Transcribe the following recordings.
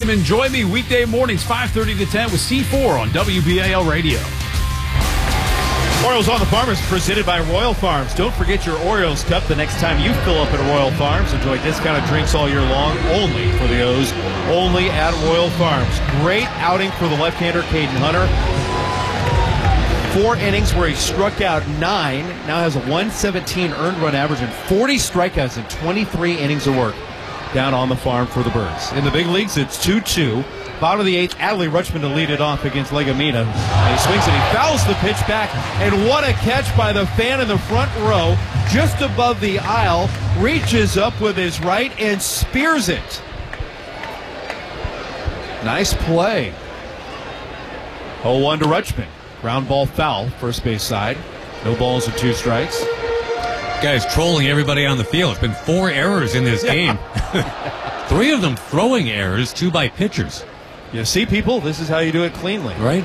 Rutschman. Join me weekday mornings 5:30 to 10 with C4 on WBAL Radio. Orioles on the Farm is presented by Royal Farms. Don't forget your Orioles cup the next time you fill up at Royal Farms. Enjoy discounted drinks all year long, only for the O's, only at Royal Farms. Great outing for the left-hander, Caden Hunter. 4 innings where he struck out 9, now has a 117 earned run average and 40 strikeouts in 23 innings of work down on the farm for the Birds. In the big leagues, it's 2-2. Bottom of the 8th, Adley Rutschman to lead it off against Legumina. And he swings and he fouls the pitch back. And what a catch by the fan in the front row, just above the aisle, reaches up with his right and spears it. Nice play. 0-1 to Rutschman. Ground ball foul, first base side. No balls and 2 strikes. Guy's trolling everybody on the field. It's been 4 errors in this game. 3 of them throwing errors, 2 by pitchers. You see, people, this is how you do it cleanly. Right.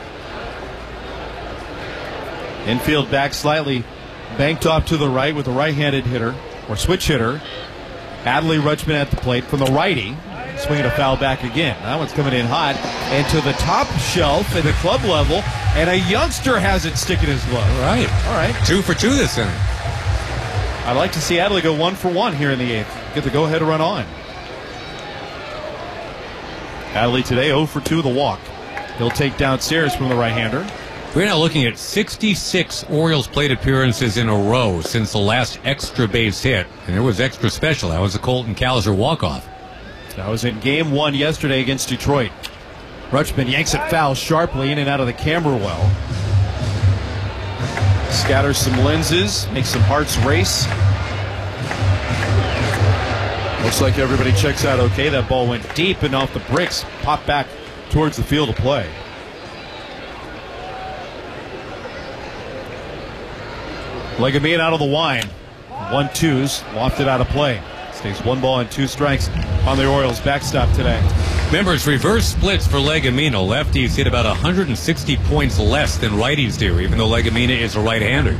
Infield back slightly, banked off to the right with a right-handed hitter, or switch hitter. Adley Rutschman at the plate from the righty. Swinging a foul back again. That one's coming in hot. And to the top shelf at the club level, and a youngster has it sticking his glove. Right. All right. 2 for 2 this inning. I'd like to see Adley go 1 for 1 here in the 8th. Get the go-ahead run on. Adley today 0 for 2 the walk. He'll take downstairs from the right-hander. We're now looking at 66 Orioles plate appearances in a row since the last extra base hit. And it was extra special. That was the Colton Cowser walk-off. That was in Game 1 yesterday against Detroit. Rutschman yanks it foul sharply in and out of the camera well. Scatters some lenses, makes some hearts race. Looks like everybody checks out okay. That ball went deep and off the bricks, popped back towards the field of play. Legumina out of the wine. 1-2s, lofted out of play. Stays 1 ball and 2 strikes on the Orioles backstop today. Remember, it's reverse splits for Legumina. Lefties hit about 160 points less than righties do, even though Legumina is a right-hander.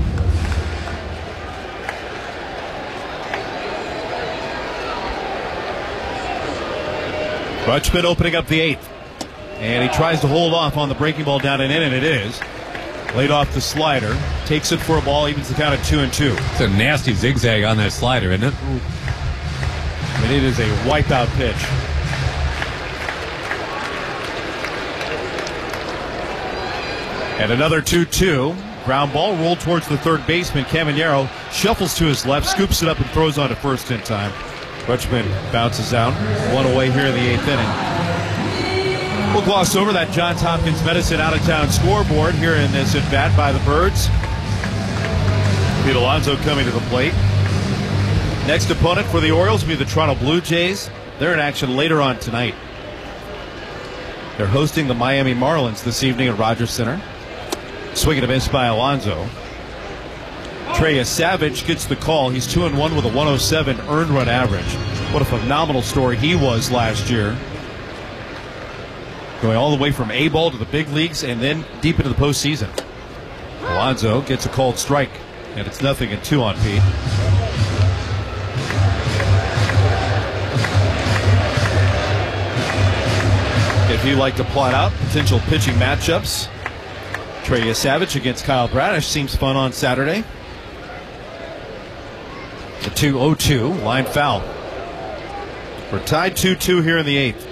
Rutschman opening up the 8th. And he tries to hold off on the breaking ball down and in, and it is. Laid off the slider. Takes it for a ball, evens the count at 2-2. It's a nasty zigzag on that slider, isn't it? And it is a wipeout pitch. And another 2-2. Ground ball rolled towards the third baseman. Caminero shuffles to his left, scoops it up, and throws on to first in time. Rutschman bounces out. 1 away here in the 8th inning. We'll gloss over that Johns Hopkins Medicine out-of-town scoreboard here in this at-bat by the Birds. Pete Alonso coming to the plate. Next opponent for the Orioles will be the Toronto Blue Jays. They're in action later on tonight. They're hosting the Miami Marlins this evening at Rogers Center. Swing and a miss by Alonso. Trey Savage gets the call. He's 2-1 with a 107 earned run average. What a phenomenal story he was last year. Going all the way from A-ball to the big leagues and then deep into the postseason. Alonso gets a called strike, and it's 0-2 on Pete. If you'd like to plot out potential pitching matchups, Trey Savage against Kyle Bradish seems fun on Saturday. The 2-0-2, line foul. We're tied 2-2 here in the 8th.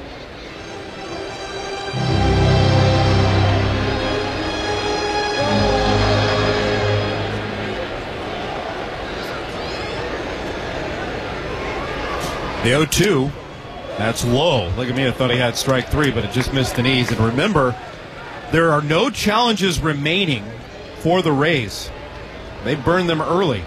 The 0-2, that's low. Legumina thought he had strike 3, but it just missed the knees. And remember, there are no challenges remaining for the Rays. They burned them early.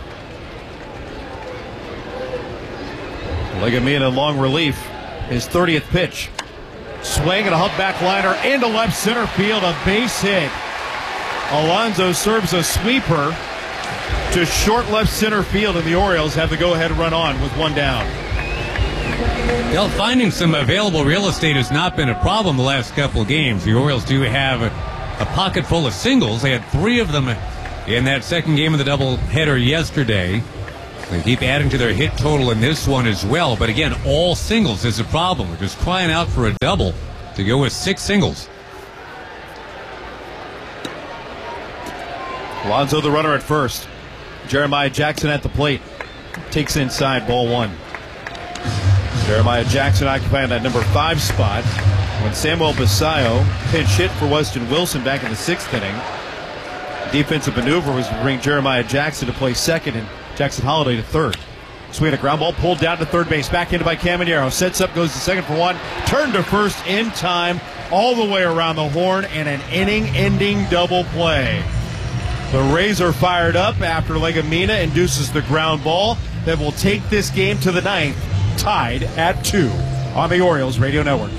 Legumina long relief. His 30th pitch. Swing and a humpback liner into left center field. A base hit. Alonso serves a sweeper to short left center field, and the Orioles have the go-ahead run on with 1 down. Well, finding some available real estate has not been a problem the last couple of games. The Orioles do have a pocket full of singles. They had 3 of them in that second game of the doubleheader yesterday. They keep adding to their hit total in this one as well. But again, all singles is a problem. We're just crying out for a double to go with 6 singles. Alonso the runner at first. Jeremiah Jackson at the plate. Takes inside, ball 1. Jeremiah Jackson occupying that number 5 spot when Samuel Basayo pinch hit for Weston Wilson back in the 6th inning. Defensive maneuver was to bring Jeremiah Jackson to play second and Jackson Holiday to third. Swing a ground ball pulled down to third base, back into by Caminero. Sets up, goes to second for 1. Turned to first in time, all the way around the horn, and an inning-ending double play. The Rays are fired up after Legumina induces the ground ball that will take this game to the 9th, tied at 2 on the Orioles Radio Network.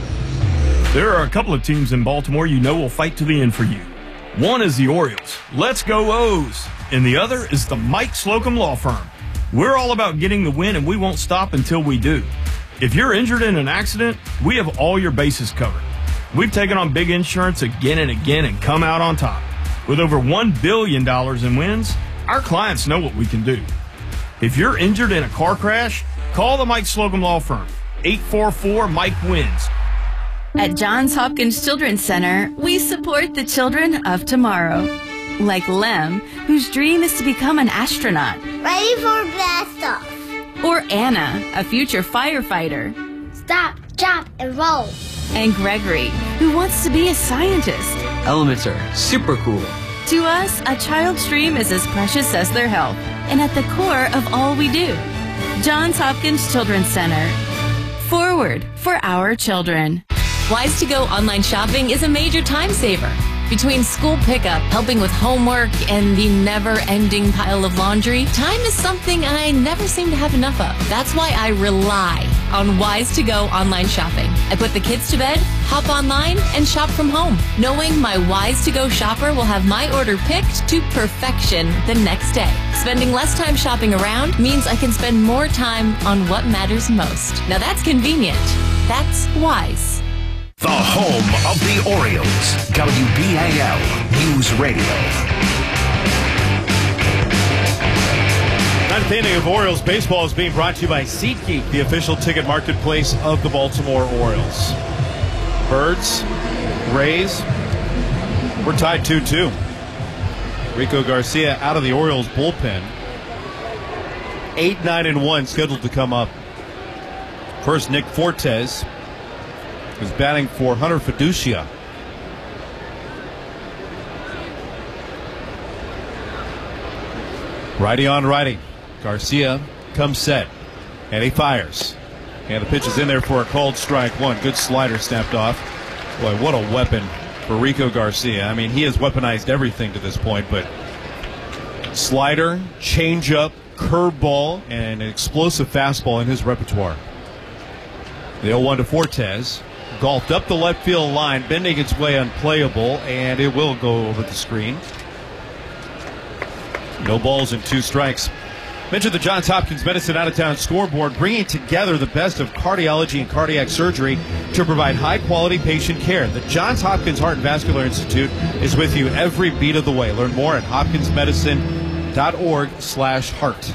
There are a couple of teams in Baltimore you know will fight to the end for you. One is the Orioles. Let's go O's. And the other is the Mike Slocum Law Firm. We're all about getting the win, and we won't stop until we do. If you're injured in an accident, we have all your bases covered. We've taken on big insurance again and again and come out on top. With over $1 billion in wins, our clients know what we can do. If you're injured in a car crash, call the Mike Slocum Law Firm. 844-MIKE-WINS. At Johns Hopkins Children's Center, we support the children of tomorrow. Like Lem, whose dream is to become an astronaut. Ready for blast off. Or Anna, a future firefighter. Stop, drop, and roll. And Gregory, who wants to be a scientist. Elements are super cool. To us, a child's dream is as precious as their health, and at the core of all we do. Johns Hopkins Children's Center. Forward for our children. Wise2Go online shopping is a major time saver. Between school pickup, helping with homework, and the never-ending pile of laundry, time is something I never seem to have enough of. That's why I rely on Wise2Go online shopping. I put the kids to bed, hop online, and shop from home, knowing my Wise2Go shopper will have my order picked to perfection the next day. Spending less time shopping around means I can spend more time on what matters most. Now that's convenient. That's wise. The home of the Orioles, WBAL News Radio. 9th inning of Orioles baseball is being brought to you by SeatGeek, the official ticket marketplace of the Baltimore Orioles. Birds, Rays, we're tied 2-2. Rico Garcia out of the Orioles bullpen. 8-9-1 scheduled to come up. First, Nick Fortes is batting for Hunter Fiducia. Righty on righty. Garcia comes set, and he fires. And the pitch is in there for a called strike 1. Good slider snapped off. Boy, what a weapon for Rico Garcia. I mean, he has weaponized everything to this point, but slider, changeup, curveball, and an explosive fastball in his repertoire. The 0-1 to Fortes. Golfed up the left field line, bending its way unplayable, and it will go over the screen. No balls and 2 strikes. Mentioned the Johns Hopkins Medicine Out-of-Town scoreboard, bringing together the best of cardiology and cardiac surgery to provide high-quality patient care. The Johns Hopkins Heart and Vascular Institute is with you every beat of the way. Learn more at hopkinsmedicine.org/heart.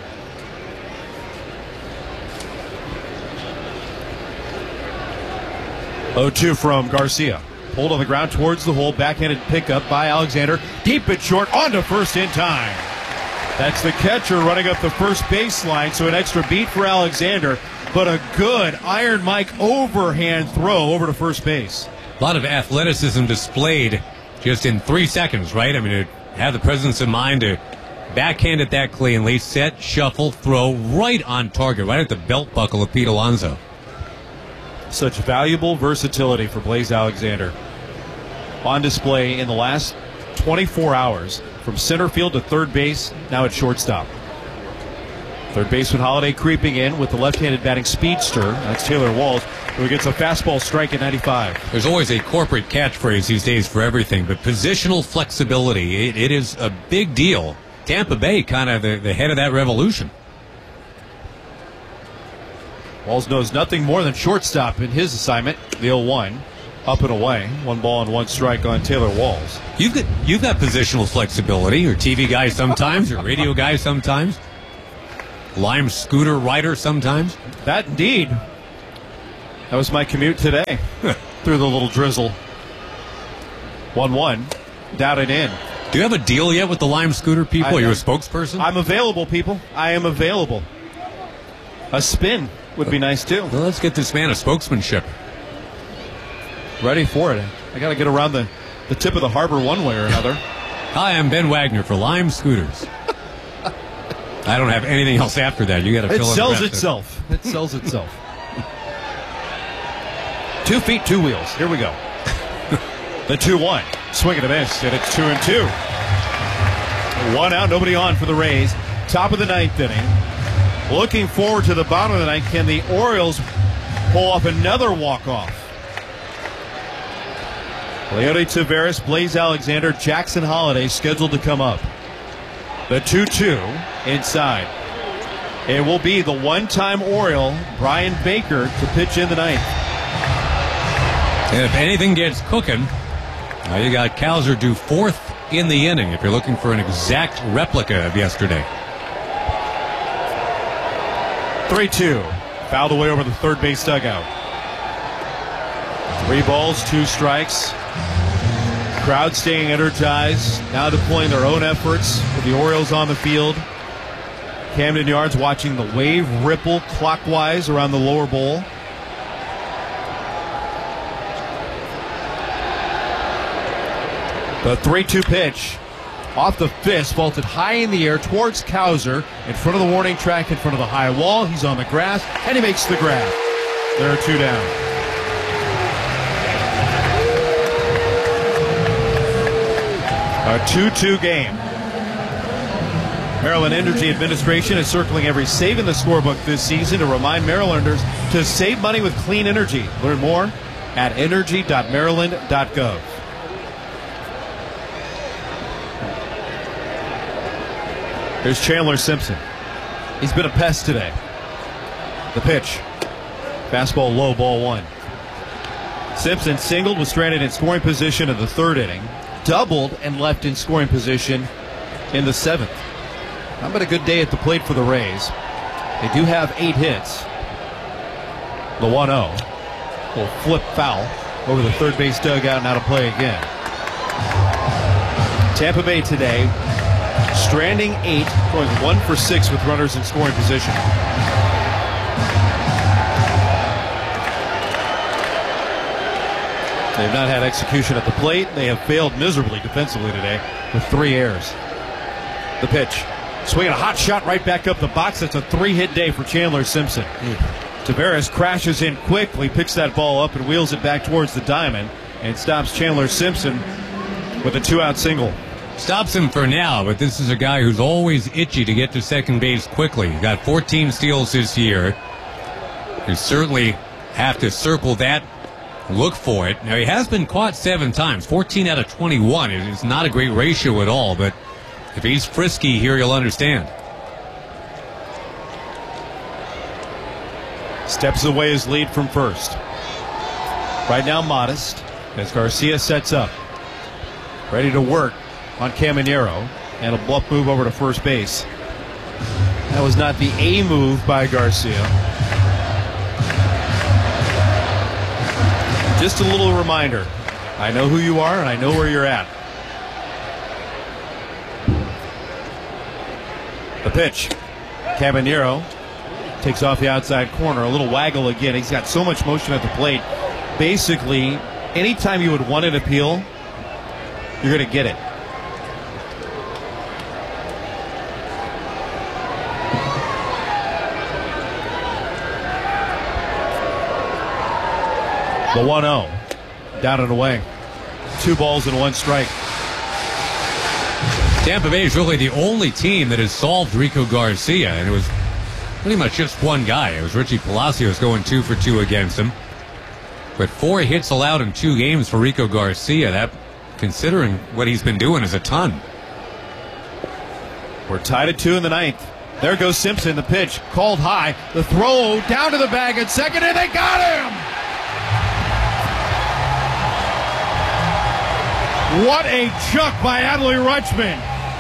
0-2 from Garcia. Pulled on the ground towards the hole. Backhanded pickup by Alexander. Deep and short. On to first in time. That's the catcher running up the first baseline. So an extra beat for Alexander. But a good Iron Mike overhand throw over to first base. A lot of athleticism displayed just in 3 seconds, right? I mean, to have the presence of mind to backhand it that cleanly. Set, shuffle, throw right on target. Right at the belt buckle of Pete Alonso. Such valuable versatility for Blaze Alexander. On display in the last 24 hours from center field to third base, now at shortstop. Third baseman Holiday creeping in with the left-handed batting speedster. That's Taylor Walls, who gets a fastball strike at 95. There's always a corporate catchphrase these days for everything, but positional flexibility, it is a big deal. Tampa Bay kind of the head of that revolution. Walls knows nothing more than shortstop in his assignment. The 0-1, up and away. 1 ball and 1 strike on Taylor Walls. You've got positional flexibility. You're a TV guy sometimes. You're a radio guy sometimes. Lime scooter rider sometimes? That indeed. That was my commute today through the little drizzle. 1-1. Down and in. Do you have a deal yet with the Lime scooter people? Are you a spokesperson? I'm available, people. I am available. A spin would be nice, too. Well, let's get this man a spokesmanship. Ready for it. I got to get around the tip of the harbor one way or another. Hi, I'm Ben Wagner for Lime Scooters. I don't have anything else after that. You got to fill in the rest. It sells itself. 2 feet, 2 wheels. Here we go. The 2-1. Swing and a miss, and it's 2-2. 1 out, nobody on for the Rays. Top of the 9th inning. Looking forward to the bottom of the 9th. Can the Orioles pull off another walk-off? Leody Taveras, Blaze Alexander, Jackson Holliday scheduled to come up. The 2-2 inside. It will be the one-time Oriole, Brian Baker, to pitch in the 9th. And if anything gets cooking, now you got Cowser due 4th in the inning if you're looking for an exact replica of yesterday. 3-2. Fouled away over the third base dugout. 3 balls, 2 strikes. Crowd staying energized, now deploying their own efforts with the Orioles on the field. Camden Yards watching the wave ripple clockwise around the lower bowl. The 3-2 pitch off the fist, vaulted high in the air towards Cowser in front of the warning track, in front of the high wall. He's on the grass, and he makes the grab. There are 2 down. A 2-2 game. Maryland Energy Administration is circling every save in the scorebook this season to remind Marylanders to save money with clean energy. Learn more at energy.maryland.gov. Here's Chandler Simpson. He's been a pest today. The pitch. Fastball low, ball 1. Simpson singled, was stranded in scoring position in the 3rd inning. Doubled and left in scoring position in the 7th. How about a good day at the plate for the Rays? They do have 8 hits. The 1-0 will flip foul over the third base dugout, now to play again. Tampa Bay today stranding 8, going 1 for 6 with runners in scoring position. They've not had execution at the plate. They have failed miserably defensively today with 3 errors. The pitch. Swinging a hot shot right back up the box. That's a 3-hit day for Chandler Simpson. Taveras crashes in quickly, picks that ball up and wheels it back towards the diamond and stops Chandler Simpson with a 2-out single. Stops him for now, but this is a guy who's always itchy to get to second base quickly. He got 14 steals this year. You certainly have to circle that. Look for it. Now, he has been caught 7 times, 14 out of 21. It's not a great ratio at all, but if he's frisky here, you'll understand. Steps away his lead from first. Right now, modest as Garcia sets up. Ready to work on Caminero, and a bluff move over to first base. That was not the A move by Garcia. Just a little reminder, I know who you are and I know where you're at. The pitch. Caminero takes off the outside corner. A little waggle again. He's got so much motion at the plate. Basically, anytime you would want an appeal, you're going to get it. The 1-0. Down and away. 2 balls and 1 strike. Tampa Bay is really the only team that has solved Rico Garcia, and it was pretty much just one guy. It was Richie Palacios going 2 for 2 against him. But 4 hits allowed in 2 games for Rico Garcia. That, considering what he's been doing, is a ton. We're tied at 2 in the 9th. There goes Simpson. The pitch called high. The throw down to the bag at second, and they got him! What a chuck by Adley Rutschman.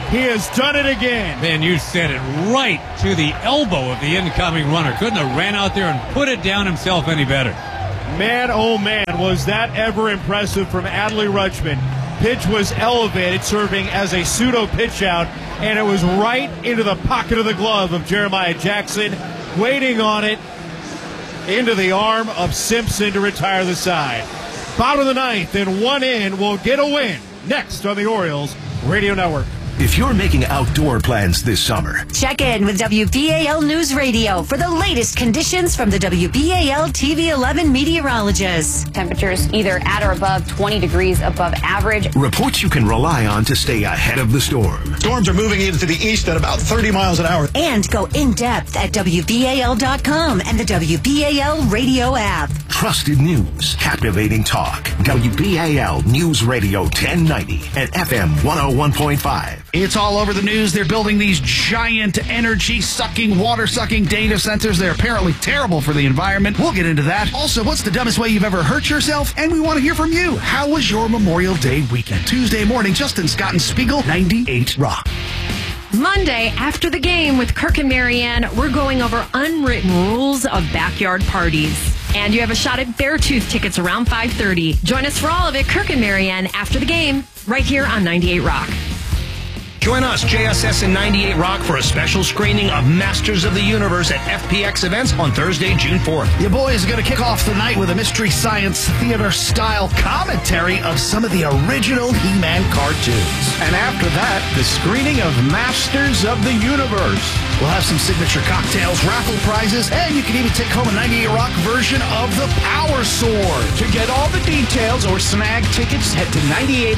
He has done it again. Man, you sent it right to the elbow of the incoming runner. Couldn't have ran out there and put it down himself any better. Man, oh man, was that ever impressive from Adley Rutschman. Pitch was elevated, serving as a pseudo pitch out, and it was right into the pocket of the glove of Jeremiah Jackson, waiting on it into the arm of Simpson to retire the side. Bottom of the ninth, and one in will get a win. Next on the Orioles Radio Network. If you're making outdoor plans this summer, check in with WBAL News Radio for the latest conditions from the WBAL TV 11 meteorologists. Temperatures either at or above 20 degrees above average. Reports you can rely on to stay ahead of the storm. Storms are moving into the east at about 30 miles an hour. And go in depth at WBAL.com and the WBAL radio app. Trusted news, captivating talk. WBAL News Radio 1090 and FM 101.5. It's all over the news. They're building these giant energy-sucking, water-sucking data centers. They're apparently terrible for the environment. We'll get into that. Also, what's the dumbest way you've ever hurt yourself? And we want to hear from you. How was your Memorial Day weekend? Tuesday morning, Justin Scott and Spiegel, 98 Rock. Monday, after the game with Kirk and Marianne, we're going over unwritten rules of backyard parties. And you have a shot at Beartooth tickets around 5:30. Join us for all of it, Kirk and Marianne, after the game, right here on 98 Rock. Join us, JSS and 98 Rock, for a special screening of Masters of the Universe at FPX Events on Thursday, June 4th. Your boys are going to kick off the night with a Mystery Science Theater-style commentary of some of the original He-Man cartoons. And after that, the screening of Masters of the Universe. We'll have some signature cocktails, raffle prizes, and you can even take home a 98 Rock version of the Power Sword. To get all the details or snag tickets, head to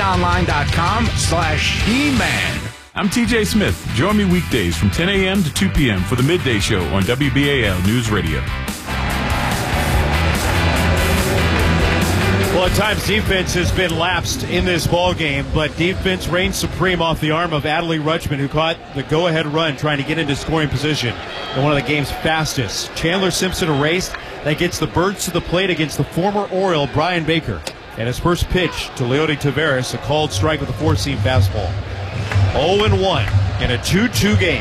98online.com/He-Man. I'm TJ Smith. Join me weekdays from 10 a.m. to 2 p.m. for the Midday Show on WBAL News Radio. Well, at times defense has been lapsed in this ball game, but defense reigns supreme off the arm of Adley Rutschman, who caught the go-ahead run trying to get into scoring position in one of the game's fastest. Chandler Simpson erased. That gets the Birds to the plate against the former Oriole Brian Baker. And his first pitch to Leody Taveras, a called strike with a four-seam fastball. 0-1 in a 2-2 game.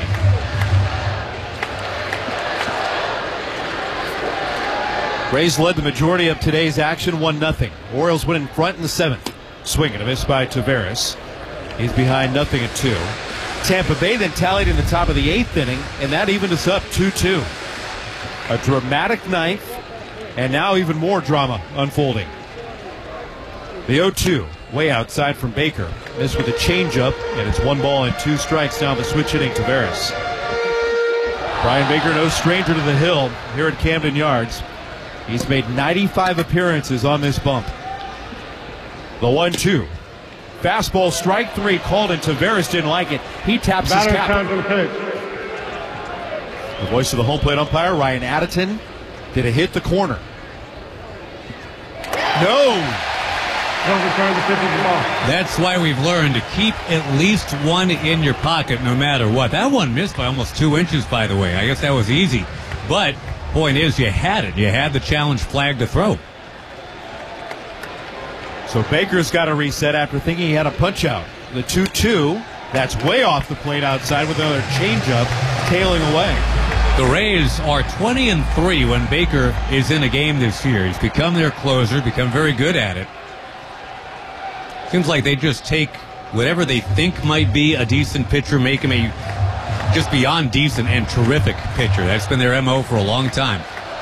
Rays led the majority of today's action 1-0. Orioles went in front in the 7th. Swing and a miss by Taveras. He's behind 0-2. Tampa Bay then tallied in the top of the 8th inning, and that evened us up 2-2. A dramatic 9th, and now even more drama unfolding. The 0-2. Way outside from Baker. Missed with a changeup, and it's 1 ball and 2 strikes now. The switch hitting Taveras. Brian Baker, no stranger to the hill here at Camden Yards. He's made 95 appearances on this bump. The 1-2. Fastball, strike 3 called, and Taveras didn't like it. He taps his cap. The voice of the home plate umpire, Ryan Addington. Did it hit the corner? No. That's why we've learned to keep at least one in your pocket no matter what. That one missed by almost 2 inches, by the way. I guess that was easy. But point is, you had it. You had the challenge flag to throw. So Baker's got to reset after thinking he had a punch out. The 2-2, that's way off the plate outside with another changeup tailing away. The Rays are 20-3 when Baker is in a game this year. He's become their closer, become very good at it. Seems like they just take whatever they think might be a decent pitcher, make him a just beyond decent and terrific pitcher. That's been their MO for a long time.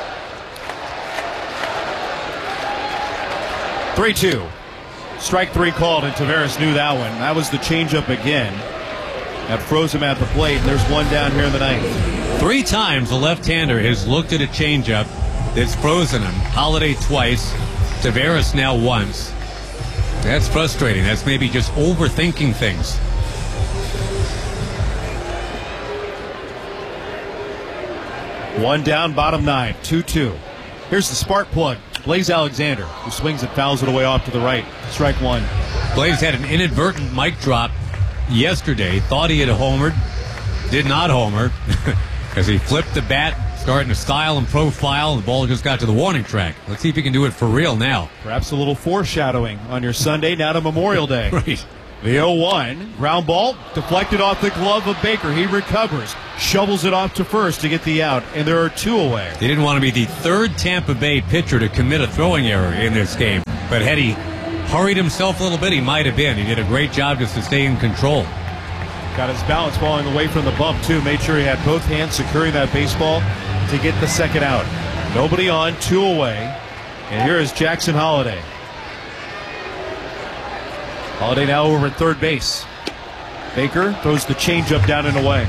3-2. Strike 3 called, and Taveras knew that one. That was the changeup again. That froze him at the plate, and there's one down here in the 9th. 3 times a left-hander has looked at a changeup that's frozen him. Holiday twice, Taveras now once. That's frustrating. That's maybe just overthinking things. One down, bottom 9, 2-2. Here's the spark plug, Blaze Alexander, who swings and fouls it away off to the right. Strike 1. Blaze had an inadvertent mic drop yesterday. Thought he had homered. Did not homer because he flipped the bat, starting to style and profile, and the ball just got to the warning track. Let's see if he can do it for real now. Perhaps a little foreshadowing on your Sunday, now to Memorial Day. Right. The 0-1, ground ball, deflected off the glove of Baker. He recovers, shovels it off to first to get the out, and there are 2 away. He didn't want to be the third Tampa Bay pitcher to commit a throwing error in this game, but had he hurried himself a little bit, he might have been. He did a great job just to stay in control. Got his balance falling away from the bump, too. Made sure he had both hands securing that baseball to get the second out. Nobody on, 2 away, and here is Jackson Holliday. Holliday now over at third base. Baker throws the changeup down and away.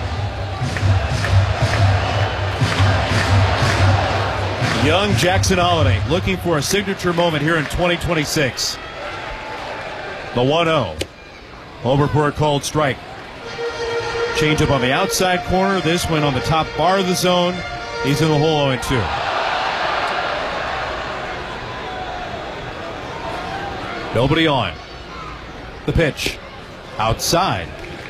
Young Jackson Holliday looking for a signature moment here in 2026. The 1-0. Over for a called strike. Changeup on the outside corner. This one on the top bar of the zone. He's in the hole 0-2. Nobody on. The pitch. Outside.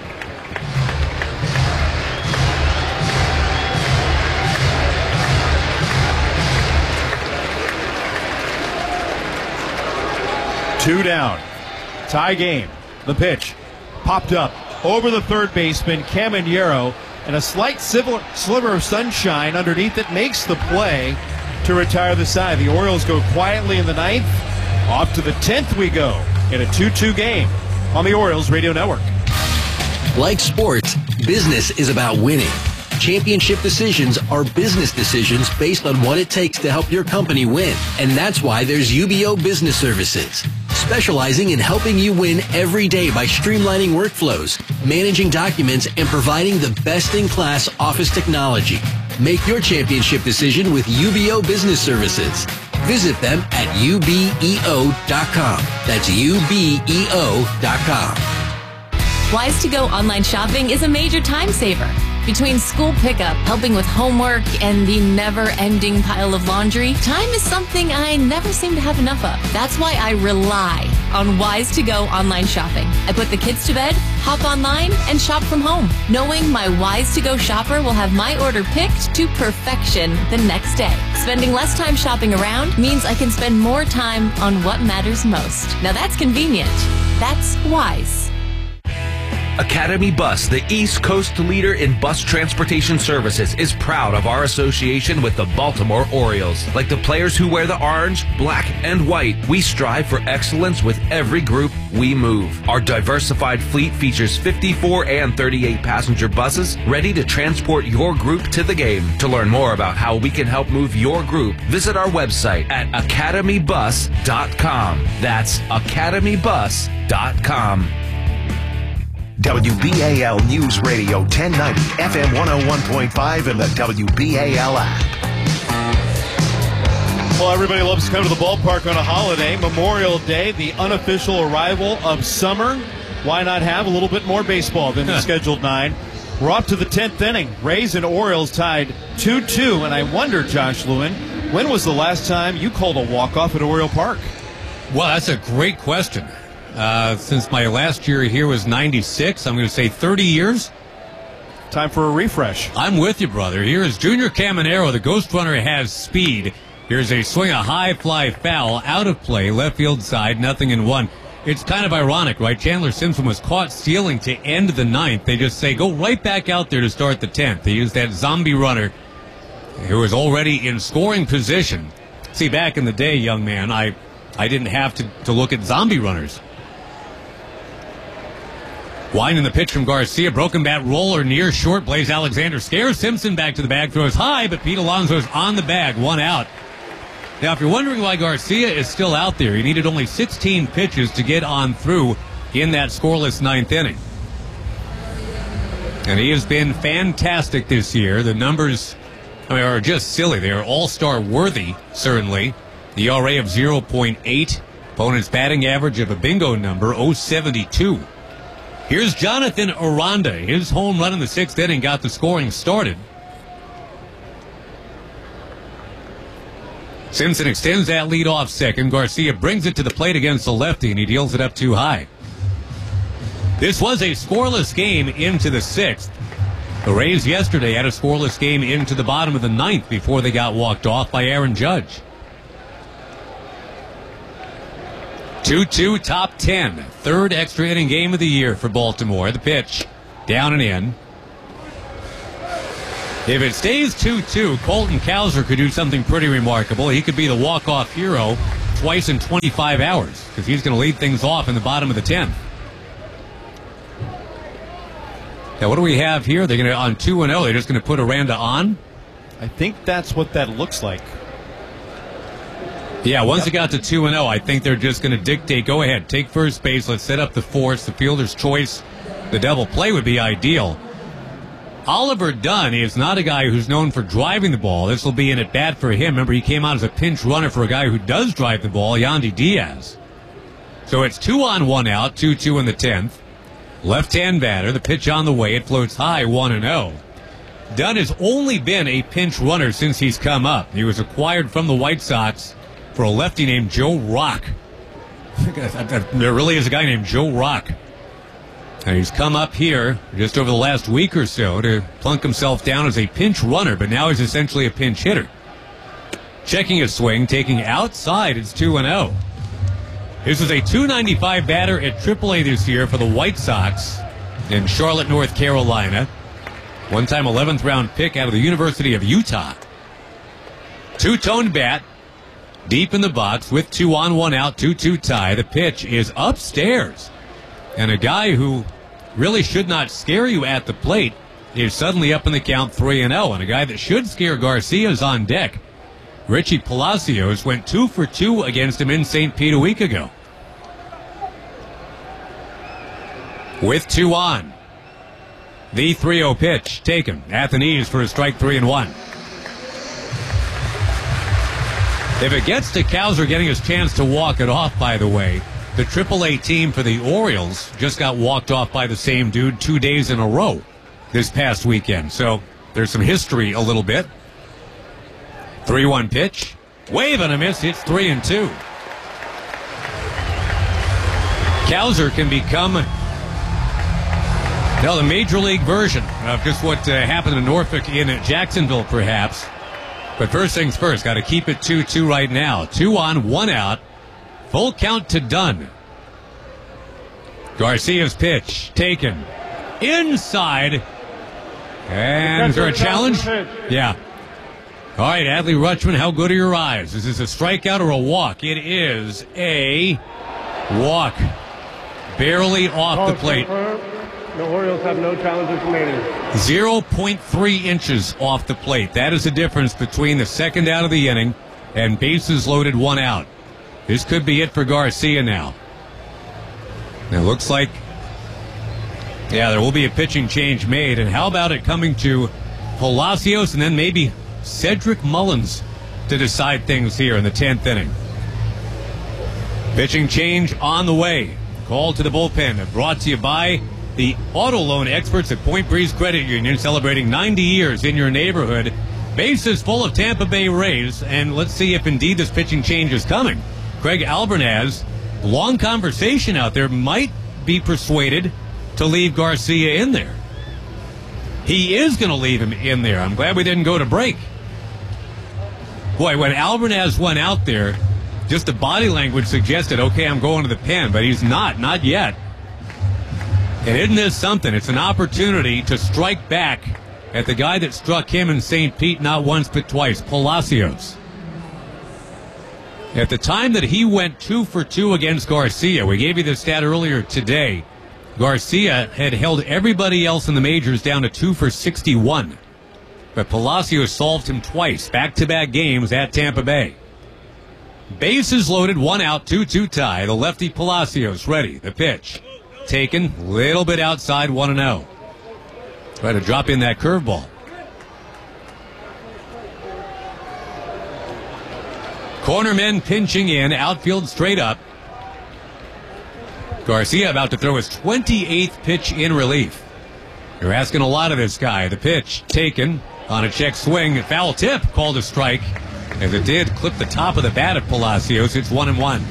Two down. Tie game. The pitch. Popped up over the third baseman, Caminero, and a slight sliver of sunshine underneath it makes the play to retire the side. The Orioles go quietly in the 9th. Off to the 10th we go in a 2-2 game on the Orioles Radio Network. Like sports, business is about winning. Championship decisions are business decisions based on what it takes to help your company win. And that's why there's UBO Business Services, specializing in helping you win every day by streamlining workflows, managing documents, and providing the best-in-class office technology. Make your championship decision with UBO Business Services. Visit them at ubeo.com. That's ubeo.com. Wise to Go online shopping is a major time saver. Between school pickup, helping with homework, and the never-ending pile of laundry, time is something I never seem to have enough of. That's why I rely on Wise to Go online shopping. I put the kids to bed, hop online, and shop from home, knowing my Wise to Go shopper will have my order picked to perfection the next day. Spending less time shopping around means I can spend more time on what matters most. Now that's convenient. That's Wise. Academy Bus, the East Coast leader in bus transportation services, is proud of our association with the Baltimore Orioles. Like the players who wear the orange, black, and white, we strive for excellence with every group we move. Our diversified fleet features 54 and 38 passenger buses ready to transport your group to the game. To learn more about how we can help move your group, visit our website at academybus.com. That's academybus.com. WBAL News Radio 1090, FM 101.5, and the WBAL app. Well, everybody loves to come to the ballpark on a holiday. Memorial Day, the unofficial arrival of summer. Why not have a little bit more baseball than the scheduled 9? We're up to the 10th inning. Rays and Orioles tied 2-2, and I wonder, Josh Lewin, when was the last time you called a walk-off at Oriole Park? Well, that's a great question. Since my last year here was 96, I'm going to say 30 years. Time for a refresh. I'm with you, brother. Here is Junior Caminero. The Ghost Runner has speed. Here's a swing, a high fly foul, out of play, left field side, 0-1. It's kind of ironic, right? Chandler Simpson was caught stealing to end the 9th. They just say, go right back out there to start the 10th. They used that zombie runner who was already in scoring position. See, back in the day, young man, I didn't have to look at zombie runners. Winding the pitch from Garcia, broken bat roller near short. Blaze Alexander scares Simpson back to the bag, throws high, but Pete Alonso's on the bag, 1 out. Now, if you're wondering why Garcia is still out there, he needed only 16 pitches to get on through in that scoreless 9th inning. And he has been fantastic this year. The numbers are just silly. They are all-star worthy, certainly. The ERA of 0.8, opponent's batting average of a bingo number, 0.72. Here's Jonathan Aranda. His home run in the 6th inning got the scoring started. Simpson extends that lead off second. Garcia brings it to the plate against the lefty, and he deals it up too high. This was a scoreless game into the 6th. The Rays yesterday had a scoreless game into the bottom of the 9th before they got walked off by Aaron Judge. 2-2, top 10. Third extra inning game of the year for Baltimore. The pitch, down and in. If it stays 2-2, Colton Cowser could do something pretty remarkable. He could be the walk-off hero twice in 25 hours because he's going to lead things off in the bottom of the 10th. Now, what do we have here? They're going to, on 2-0, they're just going to put Aranda on? I think that's what that looks like. Yeah, once it got to 2-0, I think they're just going to dictate, go ahead, take first base, let's set up the force, the fielder's choice. The double play would be ideal. Oliver Dunn is not a guy who's known for driving the ball. This will be an at-bat for him. Remember, he came out as a pinch runner for a guy who does drive the ball, Yandy Diaz. So it's 2-on, 1-out, 2-2 in the 10th. Left-hand batter, the pitch on the way. It floats high, 1-0. Dunn has only been a pinch runner since he's come up. He was acquired from the White Sox for a lefty named Joe Rock. There really is a guy named Joe Rock. And he's come up here just over the last week or so to plunk himself down as a pinch runner, but now he's essentially a pinch hitter. Checking his swing, taking outside, it's 2-0. This is a .295 batter at AAA this year for the White Sox in Charlotte, North Carolina. One-time 11th round pick out of the University of Utah. Two-toned bat, deep in the box with 2-on, 1-out, 2-2 tie. The pitch is upstairs. And a guy who really should not scare you at the plate is suddenly up in the count 3-0. And a guy that should scare Garcia is on deck. Richie Palacios went 2 for 2 against him in St. Pete a week ago. With 2 on. The 3-0 pitch taken at the knees for a strike 3-1. If it gets to Cowser getting his chance to walk it off, by the way, the AAA team for the Orioles just got walked off by the same dude 2 days in a row this past weekend. So there's some history a little bit. 3-1 pitch. Wave and a miss. It's 3-2. Cowser can become the major league version of just what happened in Norfolk in Jacksonville, perhaps. But first things first, got to keep it 2-2 right now. 2-on, 1-out. Full count to Dunn. Garcia's pitch taken inside. And is there a challenge? Yeah. All right, Adley Rutschman, how good are your eyes? Is this a strikeout or a walk? It is a walk. Barely off the plate. The Orioles have no challenges remaining. 0.3 inches off the plate. That is the difference between the second out of the inning and bases loaded, 1 out. This could be it for Garcia now. It looks like, there will be a pitching change made. And how about it coming to Palacios and then maybe Cedric Mullins to decide things here in the 10th inning. Pitching change on the way. Call to the bullpen. Brought to you by the auto loan experts at Point Breeze Credit Union, celebrating 90 years in your neighborhood. Bases full of Tampa Bay Rays, and let's see if indeed this pitching change is coming. Craig Albernaz, long conversation out there, might be persuaded to leave Garcia in there. He is going to leave him in there. I'm glad we didn't go to break. Boy, when Albernaz went out there, just the body language suggested, okay, I'm going to the pen, but he's not yet. And isn't this something? It's an opportunity to strike back at the guy that struck him in St. Pete not once but twice, Palacios. At the time that he went 2 for 2 against Garcia, we gave you the stat earlier today, Garcia had held everybody else in the majors down to 2 for 61. But Palacios solved him twice, back-to-back games at Tampa Bay. Bases loaded, 1 out, 2-2 tie. The lefty Palacios ready. The pitch taken, little bit outside, 1-0. Try to drop in that curveball. Cornermen pinching in, outfield straight up. Garcia about to throw his 28th pitch in relief. You're asking a lot of this guy. The pitch taken on a check swing. Foul tip called a strike. As it did clip the top of the bat of Palacios. It's 1-1.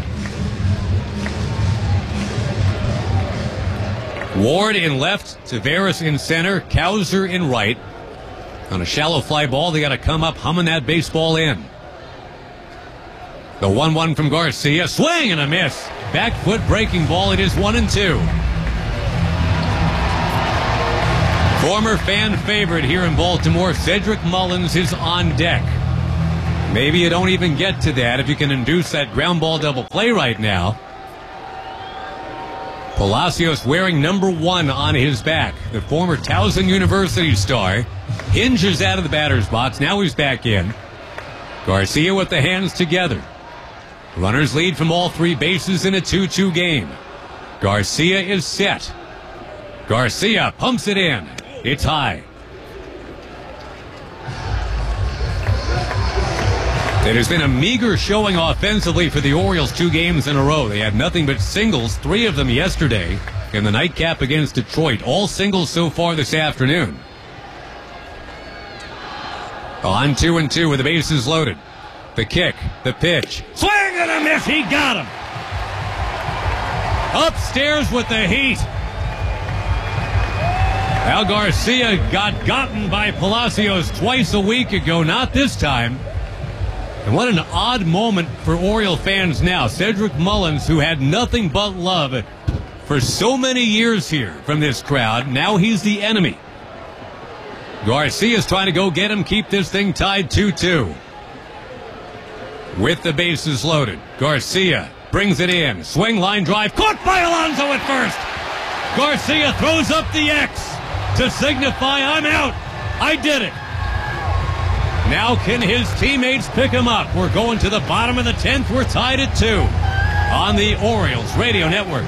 Ward in left, Taveras in center, Cowser in right. On a shallow fly ball, they got to come up humming that baseball in. The 1-1 from Garcia. Swing and a miss. Back foot breaking ball. It is 1-2. Former fan favorite here in Baltimore, Cedric Mullins, is on deck. Maybe you don't even get to that if you can induce that ground ball double play right now. Palacios wearing number 1 on his back. The former Towson University star hinges out of the batter's box. Now he's back in. Garcia with the hands together. Runners lead from all 3 bases in a 2-2 game. Garcia is set. Garcia pumps it in. It's high. It has been a meager showing offensively for the Orioles 2 games in a row. They had nothing but singles, 3 of them yesterday in the nightcap against Detroit. All singles so far this afternoon. On 2-2 with the bases loaded. The kick, the pitch. Swing and a miss. He got him. Upstairs with the heat. Al Garcia got gotten by Palacios twice a week ago. Not this time. And what an odd moment for Oriole fans now. Cedric Mullins, who had nothing but love for so many years here from this crowd, now he's the enemy. Garcia's trying to go get him, keep this thing tied 2-2. With the bases loaded, Garcia brings it in. Swing, line drive, caught by Alonso at first. Garcia throws up the X to signify, I'm out. I did it. Now can his teammates pick him up? We're going to the bottom of the 10th. We're tied at 2 on the Orioles Radio Network.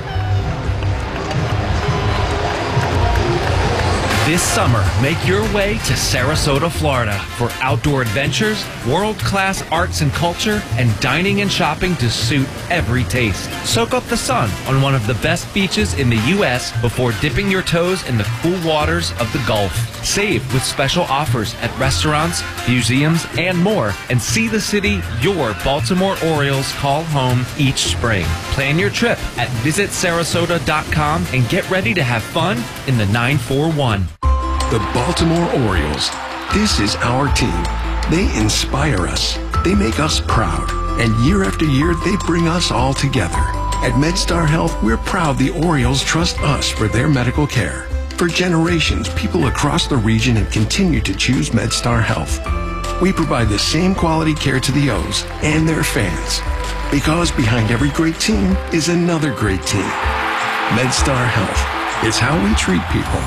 This summer, make your way to Sarasota, Florida for outdoor adventures, world-class arts and culture, and dining and shopping to suit every taste. Soak up the sun on one of the best beaches in the U.S. before dipping your toes in the cool waters of the Gulf. Save with special offers at restaurants, museums, and more, and see the city your Baltimore Orioles call home each spring. Plan your trip at visitsarasota.com and get ready to have fun in the 941. The Baltimore Orioles. This is our team. They inspire us. They make us proud. And year after year, they bring us all together. At MedStar Health, we're proud the Orioles trust us for their medical care. For generations, people across the region have continued to choose MedStar Health. We provide the same quality care to the O's and their fans. Because behind every great team is another great team. MedStar Health. It's how we treat people.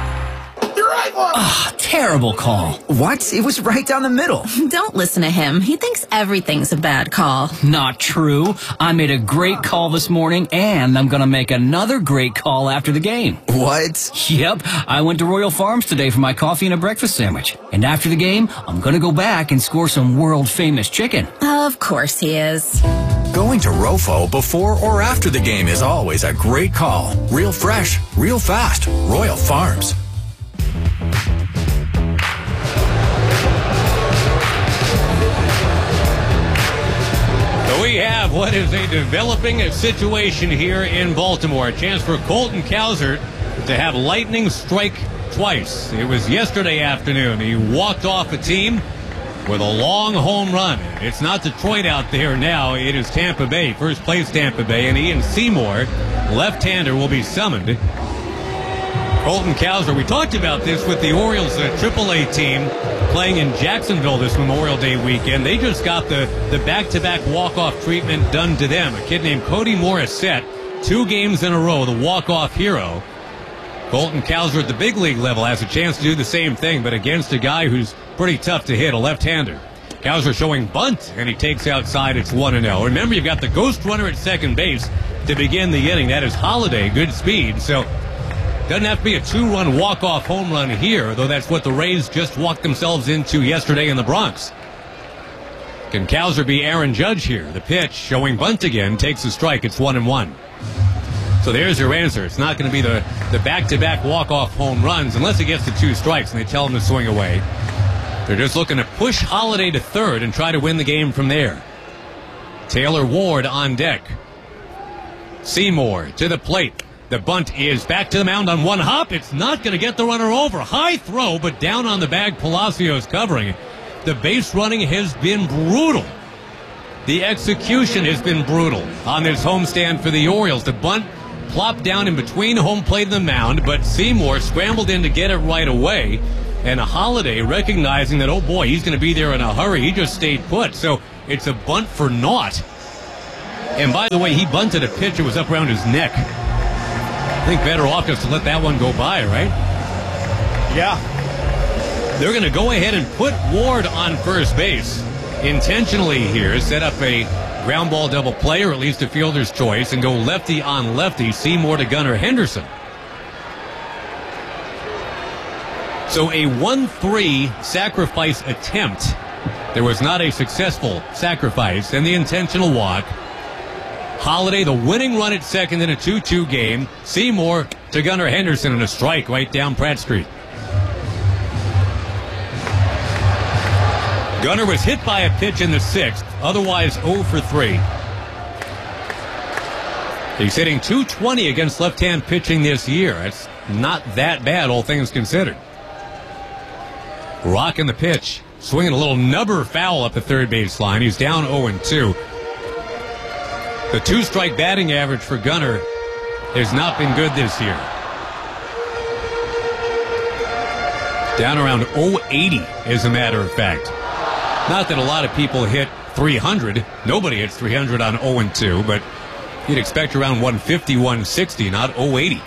Ah, terrible call. What? It was right down the middle. Don't listen to him. He thinks everything's a bad call. Not true. I made a great call this morning, and I'm going to make another great call after the game. What? Yep. I went to Royal Farms today for my coffee and a breakfast sandwich. And after the game, I'm going to go back and score some world-famous chicken. Of course he is. Going to Rofo before or after the game is always a great call. Real fresh, real fast. Royal Farms. We have what is a developing situation here in Baltimore. A chance for Colton Cowser to have lightning strike twice. It was yesterday afternoon. He walked off a team with a long home run. It's not Detroit out there now. It is Tampa Bay, first place Tampa Bay. And Ian Seymour, left-hander, will be summoned. Colton Cowser, we talked about this with the Orioles AAA team playing in Jacksonville this Memorial Day weekend. They just got the back-to-back walk-off treatment done to them. A kid named Cody Morissette, 2 games in a row, the walk-off hero. Colton Cowser at the big league level has a chance to do the same thing, but against a guy who's pretty tough to hit, a left-hander. Cowser showing bunt, and he takes outside. It's 1-0. Remember, you've got the ghost runner at second base to begin the inning. That is Holiday, good speed. So doesn't have to be a 2-run walk-off home run here, though that's what the Rays just walked themselves into yesterday in the Bronx. Can Cowser be Aaron Judge here? The pitch, showing bunt again, takes a strike. It's 1-1. So there's your answer. It's not going to be the back-to-back walk-off home runs unless he gets to 2 strikes and they tell him to swing away. They're just looking to push Holiday to third and try to win the game from there. Taylor Ward on deck. Seymour to the plate. The bunt is back to the mound on one hop. It's not going to get the runner over. High throw, but down on the bag. Palacios covering. The base running has been brutal the execution has been brutal on this homestand for the Orioles. The bunt plopped down in between home plate and the mound, but Seymour scrambled in to get it right away. And Holiday, recognizing that, oh boy, he's going to be there in a hurry, he just stayed put. So it's a bunt for naught. And by the way, he bunted a pitch that was up around his neck. I think better off just to let that one go by, right? Yeah. They're going to go ahead and put Ward on first base intentionally here, set up a ground ball double play, or at least a fielder's choice, and go lefty on lefty, Seymour to Gunnar Henderson. So a 1-3 sacrifice attempt. There was not a successful sacrifice, and the intentional walk. Holiday, the winning run at second in a 2-2 game. Seymour to Gunnar Henderson and a strike right down Pratt Street. Gunnar was hit by a pitch in the sixth, otherwise 0 for 3. He's hitting .220 against left-hand pitching this year. It's not that bad, all things considered. Rocking the pitch, swinging a little nubber foul up the third base line. He's down 0-2. The 2-strike batting average for Gunnar has not been good this year. Down around 080, as a matter of fact. Not that a lot of people hit 300. Nobody hits 300 on 0-2, but you'd expect around 150, 160, not 080.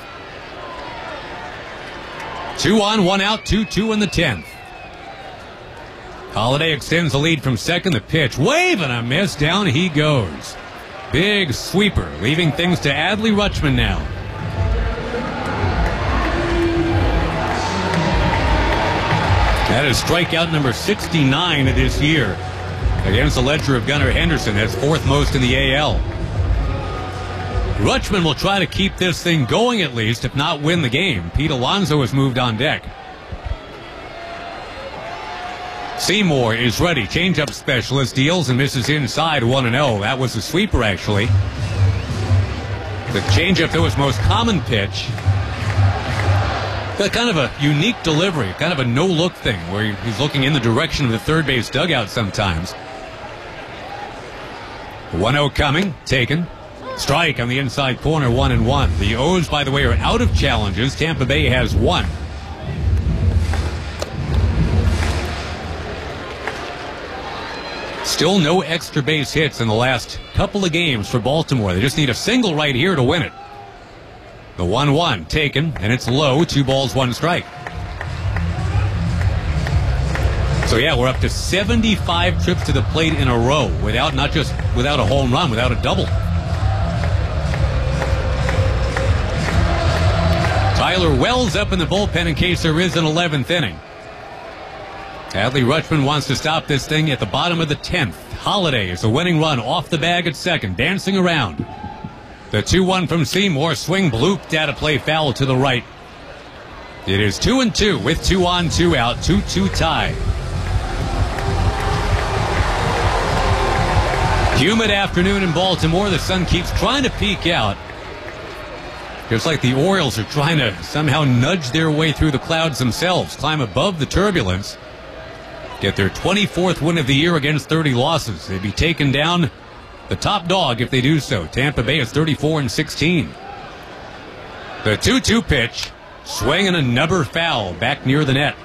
2 on, 1 out, 2-2 in the 10th. Holiday extends the lead from second. The pitch, wave and a miss. Down he goes. Big sweeper, leaving things to Adley Rutschman now. That is strikeout number 69 this year against the ledger of Gunnar Henderson. That's fourth most in the AL. Rutschman will try to keep this thing going at least, if not win the game. Pete Alonso has moved on deck. Seymour is ready. Changeup specialist, deals and misses inside 1-0. That was the sweeper, actually. The changeup, that was most common pitch. Got kind of a unique delivery, kind of a no-look thing, where he's looking in the direction of the third base dugout sometimes. 1-0 coming, taken. Strike on the inside corner, 1-1. The O's, by the way, are out of challenges. Tampa Bay has one. Still no extra base hits in the last couple of games for Baltimore. They just need a single right here to win it. The 1-1 taken, and it's low. 2 balls, 1 strike. So yeah, we're up to 75 trips to the plate in a row without a home run, without a double. Tyler Wells up in the bullpen in case there is an 11th inning. Adley Rutschman wants to stop this thing at the bottom of the 10th. Holiday is a winning run off the bag at second, dancing around. The 2-1 from Seymour, swing blooped out of play, foul to the right. It is 2-2 with 2 on, 2 out, 2-2 tie. Humid afternoon in Baltimore. The sun keeps trying to peek out. Just like the Orioles are trying to somehow nudge their way through the clouds themselves, climb above the turbulence, get their 24th win of the year against 30 losses. They'd be taken down the top dog if they do so. Tampa Bay is 34-16. The 2-2 pitch, swing and a nubber foul back near the net.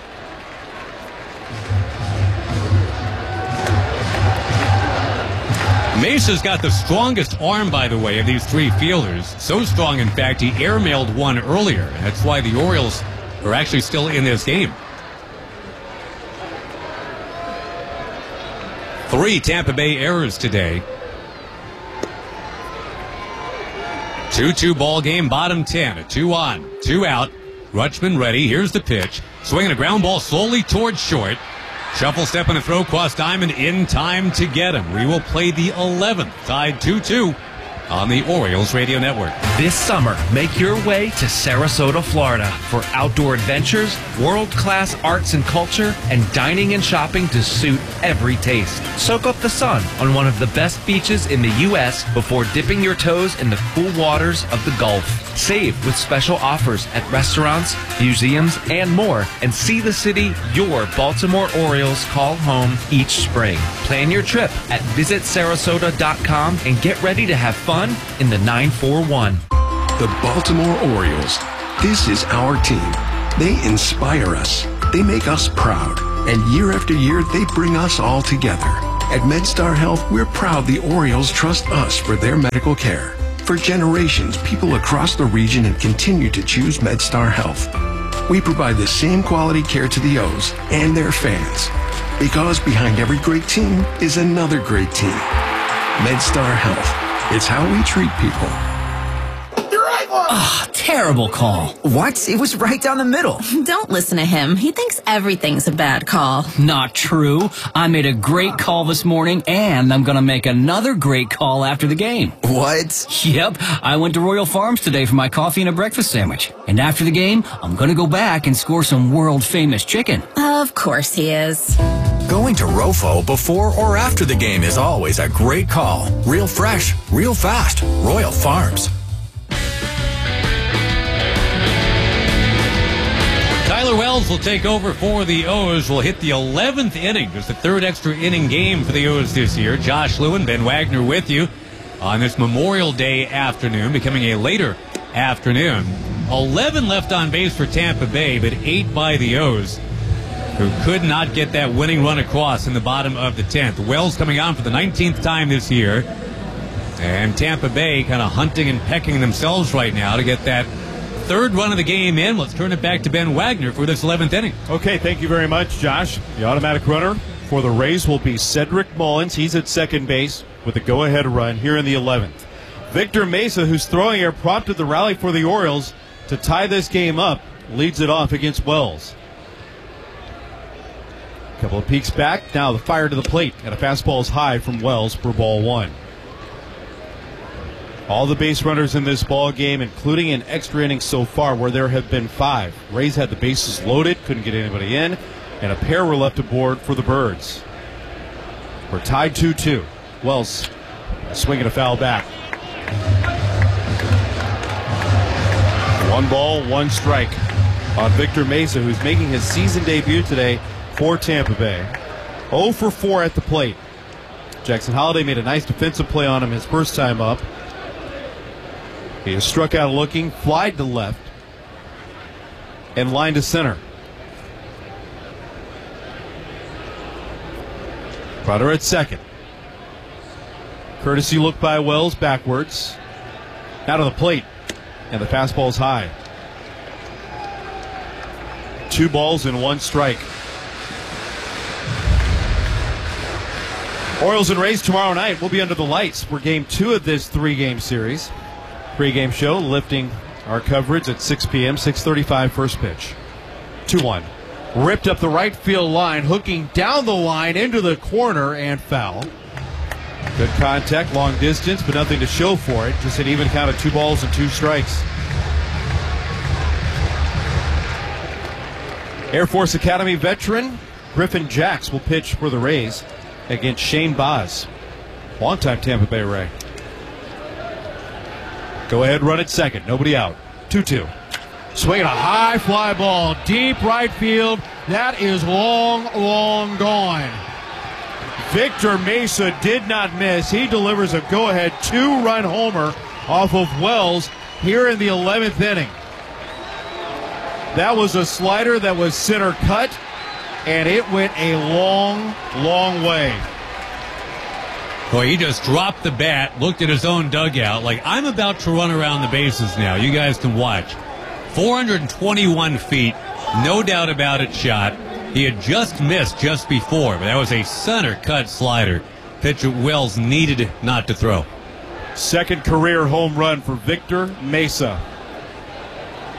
Mesa's got the strongest arm, by the way, of these 3 fielders. So strong, in fact, he airmailed one earlier. That's why the Orioles are actually still in this game. 3 Tampa Bay errors today. 2-2 ball game, bottom 10. A 2 on, 2 out. Rutschman ready. Here's the pitch. Swinging a ground ball slowly towards short. Shuffle step and a throw cross diamond in time to get him. We will play the 11th. Tied 2-2 on the Orioles Radio Network. This summer, make your way to Sarasota, Florida for outdoor adventures, world-class arts and culture, and dining and shopping to suit every taste. Soak up the sun on one of the best beaches in the U.S. before dipping your toes in the cool waters of the Gulf. Save with special offers at restaurants, museums, and more, and see the city your Baltimore Orioles call home each spring. Plan your trip at visitsarasota.com and get ready to have fun in the 941. The Baltimore Orioles. This is our team. They inspire us. They make us proud. And year after year, they bring us all together. At MedStar Health, we're proud the Orioles trust us for their medical care. For generations, people across the region have continued to choose MedStar Health. We provide the same quality care to the O's and their fans. Because behind every great team is another great team. MedStar Health. It's how we treat people. Terrible call. What? It was right down the middle. Don't listen to him. He thinks everything's a bad call. Not true. I made a great call this morning, and I'm going to make another great call after the game. What? Yep. I went to Royal Farms today for my coffee and a breakfast sandwich. And after the game, I'm going to go back and score some world-famous chicken. Of course he is. Going to Rofo before or after the game is always a great call. Real fresh, real fast. Royal Farms. Tyler Wells will take over for the O's. Will hit the 11th inning, just the third extra inning game for the O's this year. Josh Lewin, Ben Wagner with you on this Memorial Day afternoon, becoming a later afternoon. 11 left on base for Tampa Bay, but 8 by the O's, who could not get that winning run across in the bottom of the 10th. Wells coming on for the 19th time this year, and Tampa Bay kind of hunting and pecking themselves right now to get that third run of the game in. Let's turn it back to Ben Wagner for this 11th inning. Okay, thank you very much, Josh. The automatic runner for the Rays will be Cedric Mullins. He's at second base with a go-ahead run here in the 11th. Victor Mesa, who's throwing here, prompted the rally for the Orioles to tie this game up. Leads it off against Wells. A couple of peeks back. Now the fire to the plate, and a fastball is high from Wells for ball one. All the base runners in this ball game, including an extra inning so far where there have been 5. Rays had the bases loaded, couldn't get anybody in, and a pair were left aboard for the Birds. We're tied 2-2. Wells swinging a foul back. 1 ball, 1 strike on Victor Mesa, who's making his season debut today for Tampa Bay. 0 for 4 at the plate. Jackson Holliday made a nice defensive play on him his first time up. He is struck out looking, flied to left, and lined to center. Runner at second. Courtesy look by Wells backwards. Out of the plate, and the fastball's high. 2 balls and 1 strike. Orioles and Rays tomorrow night will be under the lights for game 2 of this 3-game series. Pre-game show lifting our coverage at 6 p.m., 6:35 first pitch. 2-1. Ripped up the right field line, hooking down the line into the corner and foul. Good contact, long distance, but nothing to show for it. Just an even count of 2 balls and 2 strikes. Air Force Academy veteran Griffin Jacks will pitch for the Rays against Shane Baz, longtime Tampa Bay Ray. Go ahead, run at second. Nobody out. 2-2. Swinging a high fly ball, deep right field. That is long, long gone. Victor Mesa did not miss. He delivers a go-ahead 2-run homer off of Wells here in the 11th inning. That was a slider that was center cut, and it went a long, long way. Boy, he just dropped the bat, looked at his own dugout, like, I'm about to run around the bases now. You guys can watch. 421 feet, no doubt about it, shot. He had just missed just before, but that was a center-cut slider. Pitcher Wells needed not to throw. Second career home run for Victor Mesa.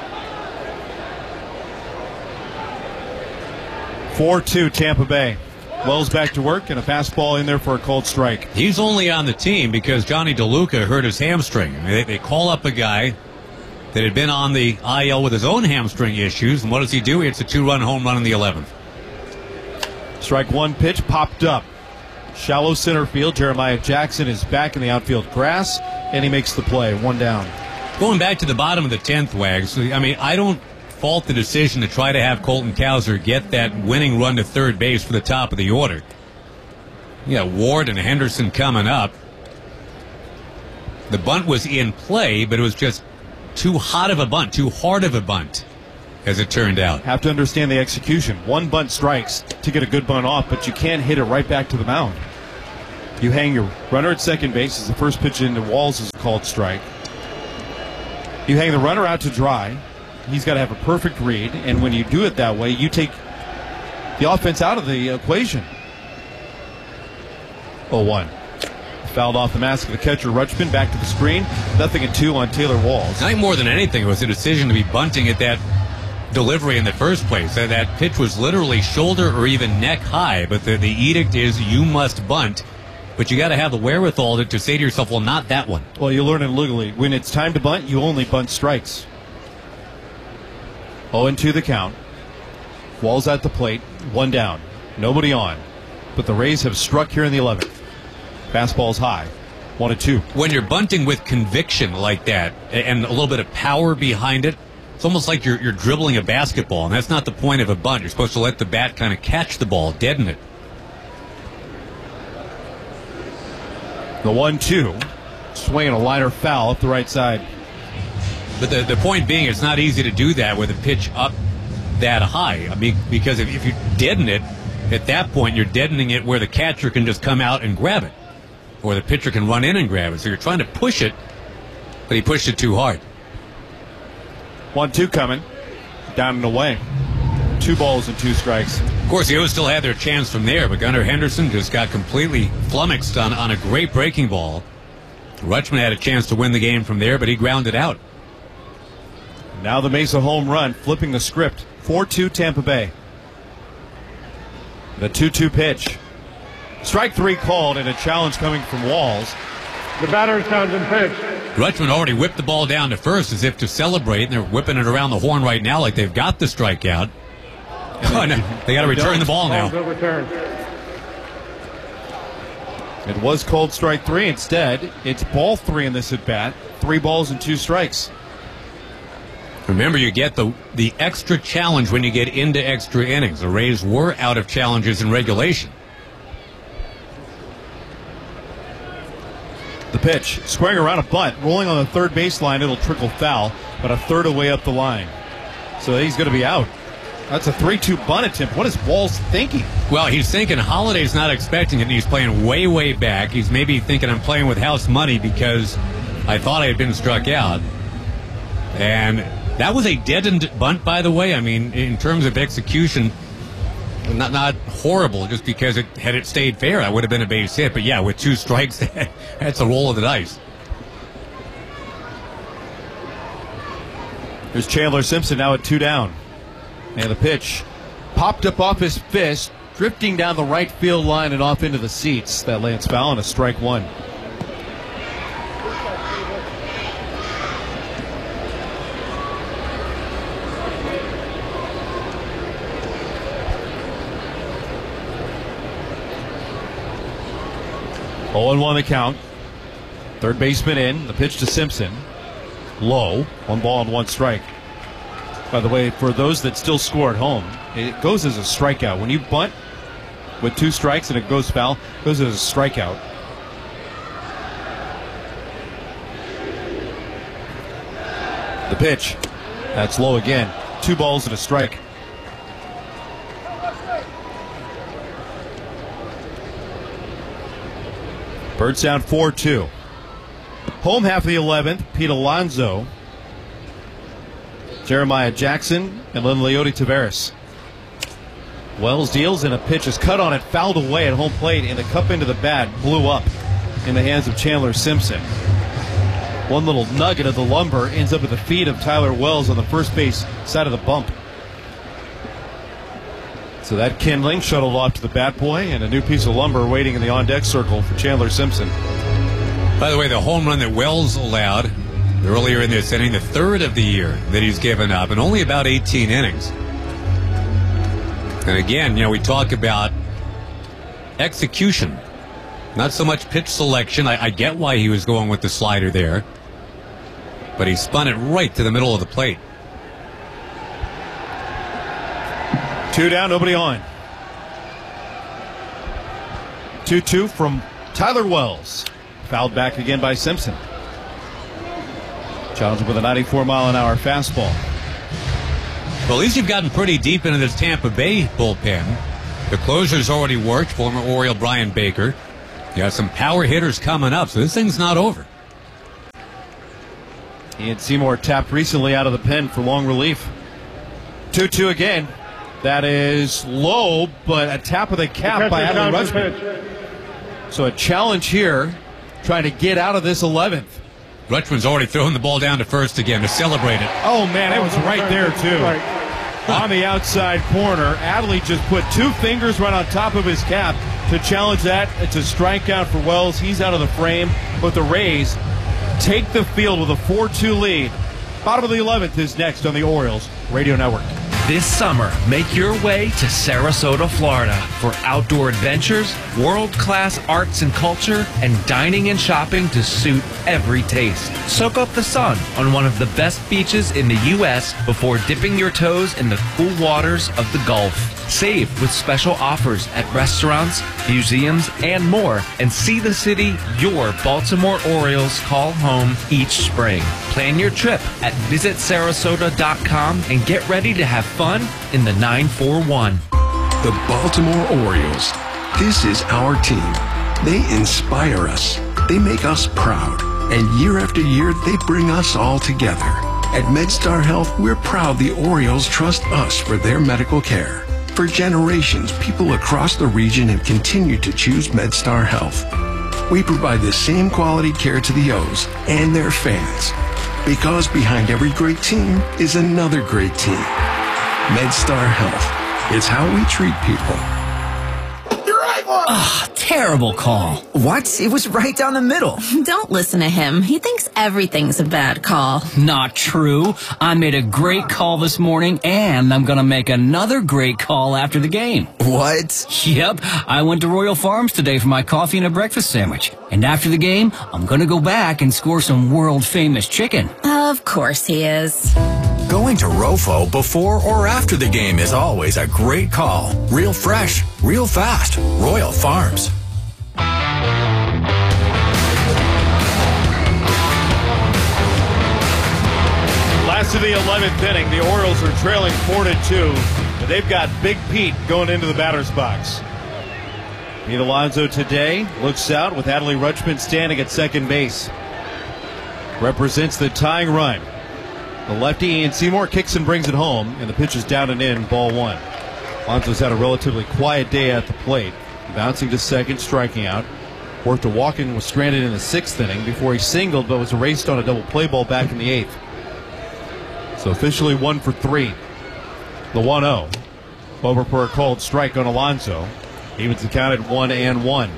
(4-2) Tampa Bay. Wells back to work, and a fastball in there for a called strike. He's only on the team because Johnny DeLuca hurt his hamstring. I mean, they call up a guy that had been on the IL with his own hamstring issues, and what does he do? He hits a 2-run home run in the 11th. Strike one pitch popped up. Shallow center field. Jeremiah Jackson is back in the outfield grass, and he makes the play. One down. Going back to the bottom of the 10th, Wags, I mean, I don't fault the decision to try to have Colton Cowser get that winning run to third base for the top of the order. You got Ward and Henderson coming up. The bunt was in play, but it was just too hot of a bunt, too hard of a bunt, as it turned out. Have to understand the execution. One bunt strikes to get a good bunt off, but you can't hit it right back to the mound. You hang your runner at second base as the first pitch into Walls is a called strike. You hang the runner out to dry. He's got to have a perfect read, and when you do it that way, you take the offense out of the equation. 0-1. Fouled off the mask of the catcher, Rutschman. Back to the screen. 0-2 on Taylor Walls. I think more than anything, it was a decision to be bunting at that delivery in the first place. That pitch was literally shoulder or even neck high, but the edict is you must bunt. But you got to have the wherewithal to say to yourself, well, not that one. Well, you learn in Little League. When it's time to bunt, you only bunt strikes. 0-2 the count. Walls at the plate. One down. Nobody on. But the Rays have struck here in the 11th. Fastball's high. 1-2. When you're bunting with conviction like that and a little bit of power behind it, it's almost like you're dribbling a basketball, and that's not the point of a bunt. You're supposed to let the bat kind of catch the ball, deaden it. The 1-2. Swinging a liner foul up the right side. But the point being, it's not easy to do that with a pitch up that high. I mean, because if you deaden it, at that point, you're deadening it where the catcher can just come out and grab it, or the pitcher can run in and grab it. So you're trying to push it, but he pushed it too hard. 1-2 coming. Down and away. 2 balls and 2 strikes. Of course, the O's still had their chance from there, but Gunnar Henderson just got completely flummoxed on a great breaking ball. Rutschman had a chance to win the game from there, but he grounded out. Now the Mesa home run, flipping the script. 4-2 Tampa Bay. The 2-2 pitch. Strike 3 called, and a challenge coming from Walls. The batter sounds in pitch. Rutschman already whipped the ball down to first as if to celebrate, and they're whipping it around the horn right now like they've got the strikeout. Oh, no. They got to return the ball now. It was called strike 3. Instead, it's ball 3 in this at bat. 3 balls and 2 strikes. Remember, you get the extra challenge when you get into extra innings. The Rays were out of challenges in regulation. The pitch, squaring around a bunt, rolling on the third baseline. It'll trickle foul, but a third away up the line. So he's going to be out. That's a 3-2 bunt attempt. What is Walls thinking? Well, he's thinking Holiday's not expecting it, and he's playing way, way back. He's maybe thinking I'm playing with house money because I thought I had been struck out. And that was a deadened bunt, by the way. I mean, in terms of execution, not horrible, just because had it stayed fair, that would have been a base hit. But yeah, with 2 strikes, that's a roll of the dice. Here's Chandler Simpson now at 2 down. And the pitch popped up off his fist, drifting down the right field line and off into the seats. That lands foul and a strike 1. Oh, 0-1 the count. Third baseman in. The pitch to Simpson. Low. 1 ball and 1 strike. By the way, for those that still score at home, it goes as a strikeout. When you bunt with 2 strikes and it goes foul, it goes as a strikeout. The pitch. That's low again. 2 balls and a strike. Birds down 4-2. Home half of the 11th, Pete Alonso, Jeremiah Jackson, and then Leody Taveras. Wells deals, and a pitch is cut on it, fouled away at home plate, and the cup into the bat blew up in the hands of Chandler Simpson. One little nugget of the lumber ends up at the feet of Tyler Wells on the first base side of the bump. So that kindling shuttled off to the bat boy, and a new piece of lumber waiting in the on-deck circle for Chandler Simpson. By the way, the home run that Wells allowed earlier in this inning, the third of the year that he's given up, and only about 18 innings. And again, we talk about execution, not so much pitch selection. I get why he was going with the slider there, but he spun it right to the middle of the plate. 2 down, nobody on. 2-2 from Tyler Wells. Fouled back again by Simpson. Challenged with a 94-mile-an-hour fastball. Well, at least you've gotten pretty deep into this Tampa Bay bullpen. The closer's already worked, former Oriole Brian Baker. You got some power hitters coming up, so this thing's not over. Ian Seymour tapped recently out of the pen for long relief. 2-2 again. That is low, but a tap of the cap by Adley Rutschman. So a challenge here, trying to get out of this 11th. Rutschman's already throwing the ball down to first again to celebrate it. Oh, man, it was right there, too. On the outside corner, Adley just put 2 fingers right on top of his cap to challenge that. It's a strikeout for Wells. He's out of the frame, but the Rays take the field with a 4-2 lead. Bottom of the 11th is next on the Orioles Radio Network. This summer, make your way to Sarasota, Florida for outdoor adventures, world-class arts and culture, and dining and shopping to suit every taste. Soak up the sun on one of the best beaches in the U.S. before dipping your toes in the cool waters of the Gulf. Save with special offers at restaurants, museums, and more, and see the city your Baltimore Orioles call home each spring. Plan your trip at visitsarasota.com and get ready to have fun in the 941. The Baltimore Orioles. This is our team. They inspire us. They make us proud. And year after year, they bring us all together. At MedStar Health, we're proud the Orioles trust us for their medical care. For generations, people across the region have continued to choose MedStar Health. We provide the same quality care to the O's and their fans. Because behind every great team is another great team. MedStar Health. It's how we treat people. Terrible call. What? It was right down the middle. Don't listen to him. He thinks everything's a bad call. Not true. I made a great call this morning, and I'm going to make another great call after the game. What? Yep. I went to Royal Farms today for my coffee and a breakfast sandwich. And after the game, I'm going to go back and score some world-famous chicken. Of course he is. Going to Rofo before or after the game is always a great call. Real fresh, real fast. Royal Farms. Last of the 11th inning, the Orioles are trailing 4-2, but they've got Big Pete going into the batter's box. Pete Alonso today looks out with Adley Rutschman standing at second base. Represents the tying run. The lefty Ian Seymour kicks and brings it home, and the pitch is down and in, ball 1. Alonso's had a relatively quiet day at the plate, bouncing to second, striking out. Worked a walk and was stranded in the 6th inning before he singled but was erased on a double play ball back in the 8th. So officially 1 for 3. The 1-0. Over for a called strike on Alonso. Evens the count at 1-1.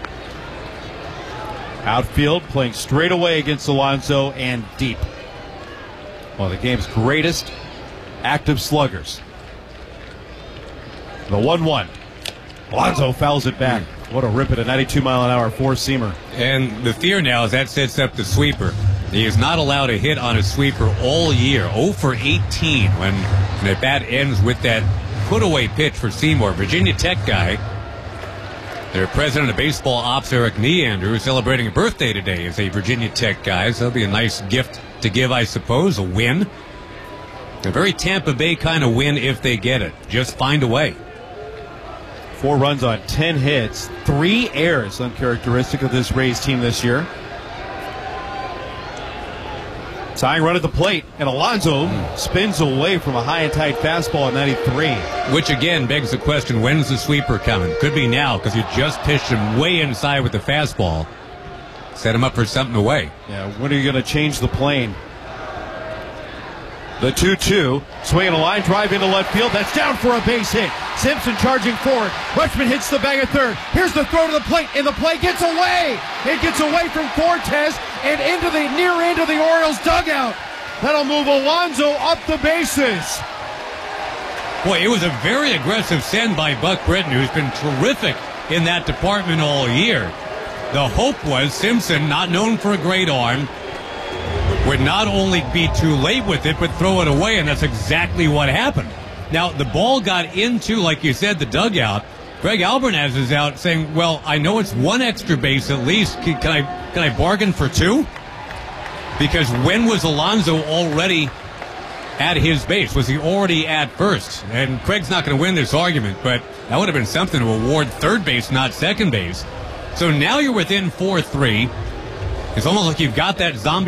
Outfield playing straight away against Alonso and deep. One of the game's greatest active sluggers. The 1-1. Alonso fouls it back. What a rip at a 92-mile-an-hour four-seamer. And the fear now is that sets up the sweeper. He is not allowed a hit on a sweeper all year. 0 for 18 when the bat ends with that put-away pitch for Seymour. Virginia Tech guy. Their president of baseball ops, Eric Neander, is celebrating a birthday today as a Virginia Tech guy. So that'll be a nice gift to give, I suppose, a win. A very Tampa Bay kind of win if they get it. Just find a way. 4 runs on 10 hits. 3 errors, uncharacteristic of this Rays team this year. Tying run at the plate, and Alonso spins away from a high and tight fastball at 93. Which again begs the question, when's the sweeper coming? Could be now, because you just pitched him way inside with the fastball. Set him up for something away. Yeah, when are you going to change the plane? The 2-2, swinging a line drive into left field. That's down for a base hit. Simpson charging forward. Rutschman hits the bag at third. Here's the throw to the plate, and the play gets away. It gets away from Fortes and into the near end of the Orioles dugout. That'll move Alonso up the bases. Boy, it was a very aggressive send by Buck Britton, who's been terrific in that department all year. The hope was Simpson, not known for a great arm, would not only be too late with it, but throw it away, and that's exactly what happened. Now, the ball got into, like you said, the dugout. Greg Albernaz is out saying, well, I know it's one extra base at least. Can I bargain for two? Because when was Alonso already at his base? Was he already at first? And Craig's not going to win this argument, but that would have been something to award third base, not second base. So now you're within 4-3. It's almost like you've got that zombie